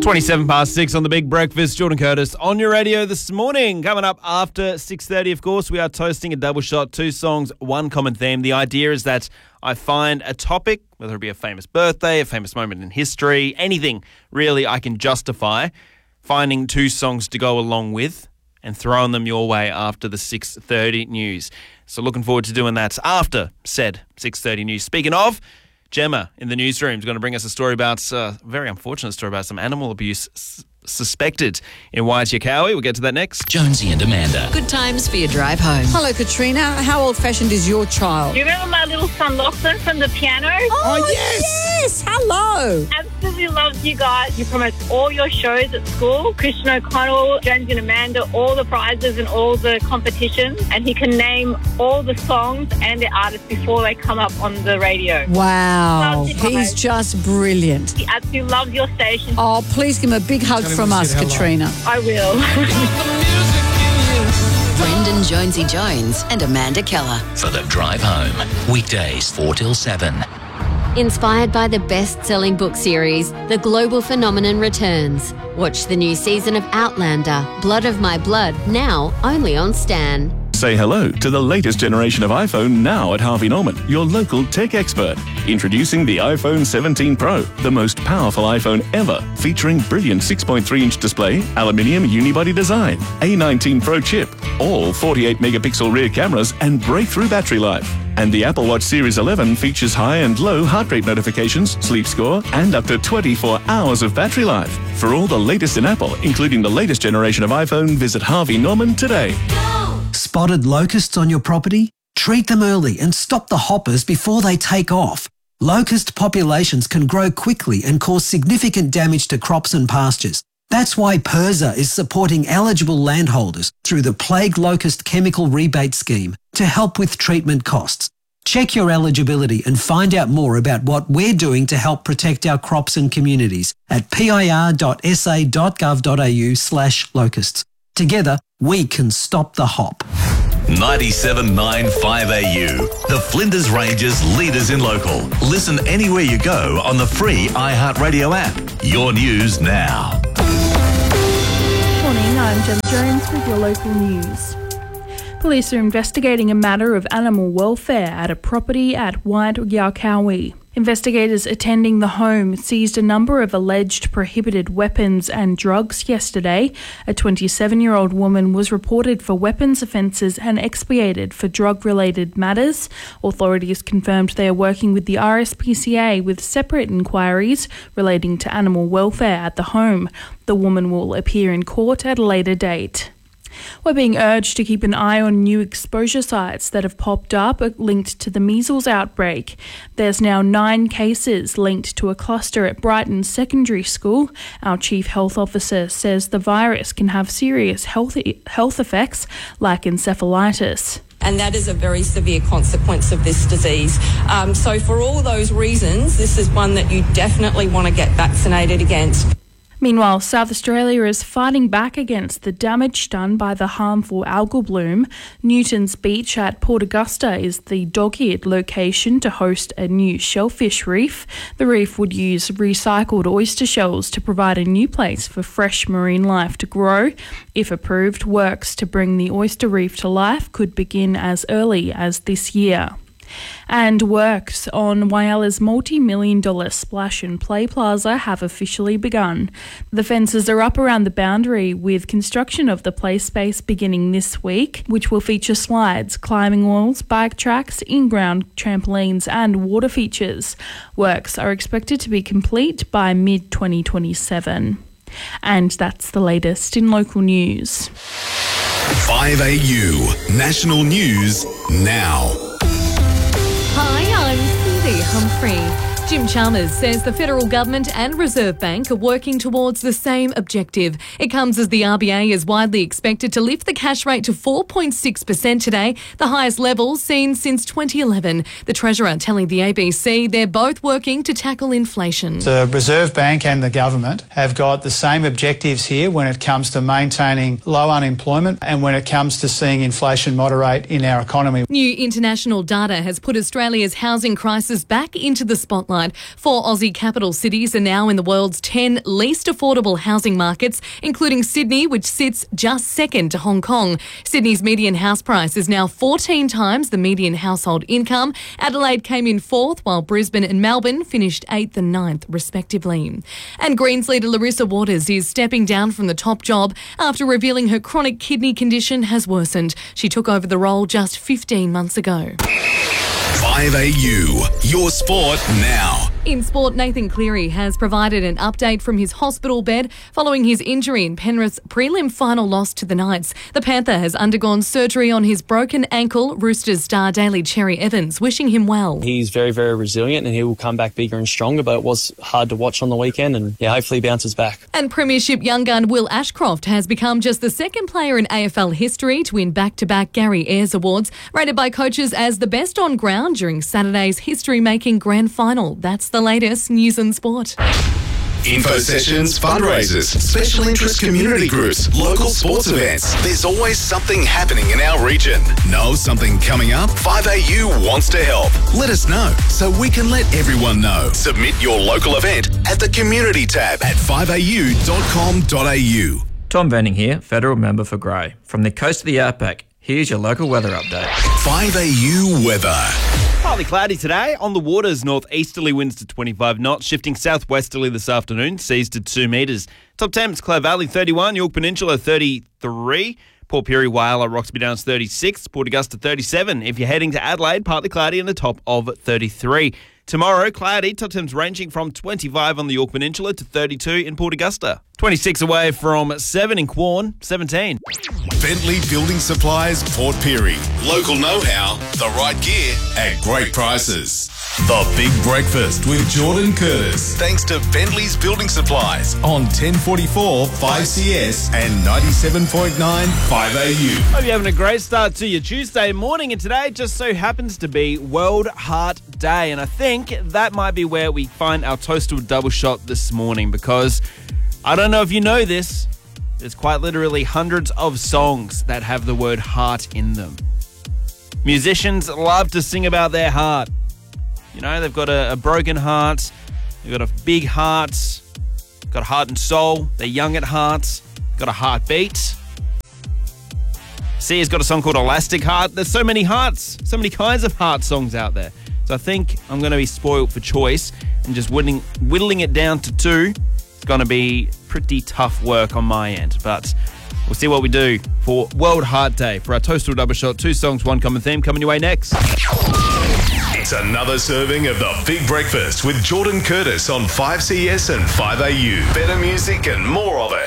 27 past 6 on the Big Breakfast. Jordan Curtis on your radio this morning. Coming up after 6:30, of course, we are toasting a double shot, 2 songs, 1 common theme. The idea is that I find a topic, whether it be a famous birthday, a famous moment in history, anything really I can justify finding 2 songs to go along with and throwing them your way after the 6:30 news. So looking forward to doing that after said 6:30 news. Speaking of, Gemma in the newsroom is going to bring us a story about, a very unfortunate story about some animal abuse suspected in Waitakere. We'll get to that next. Jonesy and Amanda. Good times for your drive home. Hello, Katrina. How old-fashioned is your child? Do you remember my little son Lachlan from the piano? Oh, yes. Hello. Absolutely loves you guys. He promotes all your shows at school. Christian O'Connell, Jonesy and Amanda, all the prizes and all the competitions. And he can name all the songs and the artists before they come up on the radio. Wow. Loves you He's guys. just brilliant. He absolutely loves your station. Oh, please give him a big hug from us, Katrina. I will. Brendan Jonesy Jones and Amanda Keller. For the drive home. Weekdays 4 till 7. Inspired by the best-selling book series, The Global Phenomenon returns. Watch the new season of Outlander, Blood of My Blood, now only on Stan. Say hello to the latest generation of iPhone now at Harvey Norman, your local tech expert. Introducing the iPhone 17 Pro, the most powerful iPhone ever, featuring brilliant 6.3-inch display, aluminium unibody design, A19 Pro chip, all 48-megapixel rear cameras and breakthrough battery life. And the Apple Watch Series 11 features high and low heart rate notifications, sleep score, and up to 24 hours of battery life. For all the latest in Apple, including the latest generation of iPhone, visit Harvey Norman today. Spotted locusts on your property? Treat them early and stop the hoppers before they take off. Locust populations can grow quickly and cause significant damage to crops and pastures. That's why PIRSA is supporting eligible landholders through the Plague Locust Chemical Rebate Scheme to help with treatment costs. Check your eligibility and find out more about what we're doing to help protect our crops and communities at pir.sa.gov.au/locusts. Together, we can stop the hop. 97.9 5AU, the Flinders Ranges leaders in local. Listen anywhere you go on the free iHeartRadio app. Your news now. Morning, I'm Jem Jones with your local news. Police are investigating a matter of animal welfare at a property at Waitakere. Investigators attending the home seized a number of alleged prohibited weapons and drugs yesterday. A 27-year-old woman was reported for weapons offences and expiated for drug-related matters. Authorities confirmed they are working with the RSPCA with separate inquiries relating to animal welfare at the home. The woman will appear in court at a later date. We're being urged to keep an eye on new exposure sites that have popped up linked to the measles outbreak. There's now 9 cases linked to a cluster at Brighton Secondary School. Our Chief Health Officer says the virus can have serious health effects like encephalitis. And that is a very severe consequence of this disease. So for all those reasons, this is one that you definitely want to get vaccinated against. Meanwhile, South Australia is fighting back against the damage done by the harmful algal bloom. Newton's Beach at Port Augusta is the dog-eared location to host a new shellfish reef. The reef would use recycled oyster shells to provide a new place for fresh marine life to grow. If approved, works to bring the oyster reef to life could begin as early as this year. And works on Whyala's multi-million-dollar Splash and Play Plaza have officially begun. The fences are up around the boundary with construction of the play space beginning this week, which will feature slides, climbing walls, bike tracks, in-ground trampolines and water features. Works are expected to be complete by mid-2027. And that's the latest in local news. 5AU, national news now. Hi, I'm Cindy Humphrey. Jim Chalmers says the federal government and Reserve Bank are working towards the same objective. It comes as the RBA is widely expected to lift the cash rate to 4.6% today, the highest level seen since 2011. The Treasurer telling the ABC they're both working to tackle inflation. The Reserve Bank and the government have got the same objectives here when it comes to maintaining low unemployment and when it comes to seeing inflation moderate in our economy. New international data has put Australia's housing crisis back into the spotlight. nationwide. 4 Aussie capital cities are now in the world's 10 least affordable housing markets, including Sydney, which sits just second to Hong Kong. Sydney's median house price is now 14 times the median household income. Adelaide came in 4th, while Brisbane and Melbourne finished 8th and 9th, respectively. And Greens leader Larissa Waters is stepping down from the top job after revealing her chronic kidney condition has worsened. She took over the role just 15 months ago. 5AU, your sport now. In sport, Nathan Cleary has provided an update from his hospital bed following his injury in Penrith's prelim final loss to the Knights. The Panther has undergone surgery on his broken ankle. Roosters star Daly Cherry Evans wishing him well. He's very, very resilient and he will come back bigger and stronger, but it was hard to watch on the weekend and hopefully he bounces back. And Premiership young gun Will Ashcroft has become just the second player in AFL history to win back-to-back Gary Ayres Awards, rated by coaches as the best on ground during Saturday's history-making grand final. That's the latest news and sport. Info sessions, fundraisers, special interest community groups, local sports events. There's always something happening in our region. Know something coming up? 5AU wants to help. Let us know so we can let everyone know. Submit your local event at the community tab at 5au.com.au. Tom Venning here, Federal Member for Grey. From the coast of the Outback, here's your local weather update. 5AU weather. Partly cloudy today. On the waters, northeasterly winds to 25 knots, shifting southwesterly this afternoon, seas to 2 metres. Top temps, Clare Valley 31, York Peninsula 33, Port Pirie, Whyalla, Roxby Downs 36, Port Augusta 37. If you're heading to Adelaide, partly cloudy and a top of 33. Tomorrow, cloudy, top temps ranging from 25 on the York Peninsula to 32 in Port Augusta. 26 away from 7 in Quorn, 17. Bentley Building Supplies, Port Pirie. Local know-how, the right gear at great prices. The Big Breakfast with Jordan Curtis. Thanks to Bentley's Building Supplies on 1044 5CS and 97.9 5AU. Hope you're having a great start to your Tuesday morning, and today just so happens to be World Heart Day, and I think that might be where we find our toastal double shot this morning, because I don't know if you know this, there's quite literally hundreds of songs that have the word heart in them. Musicians love to sing about their heart. You know, they've got a broken heart, they've got a big heart, got a heart and soul, they're young at heart, got a heartbeat. Sia's got a song called Elastic Heart. There's so many hearts, so many kinds of heart songs out there. So I think I'm going to be spoiled for choice and just whittling it down to 2. It's going to be pretty tough work on my end, but we'll see what we do for World Heart Day. For our Toastal Double Shot, 2 songs, 1 common theme, coming your way next. It's another serving of the Big Breakfast with Jordan Curtis on 5CS and 5AU. Better music and more of it.